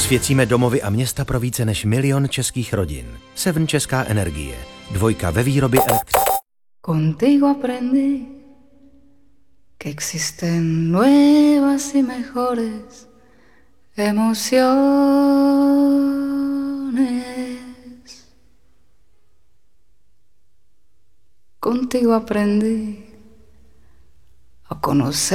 Rozsvěcíme domovy a města pro více než 1 000 000 českých rodin. Seven Česká energie. 2 ve výrobě elektřiny. Contigo aprendí que existen nuevas y mejores emociones. Contigo aprendí a conocer